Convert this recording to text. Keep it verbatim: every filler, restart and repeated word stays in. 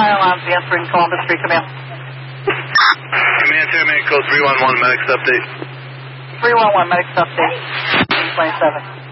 fire alarms answering Columbus Street. Command. Command to Command Code three one one, medics update. three one one, medics update. twenty-seven.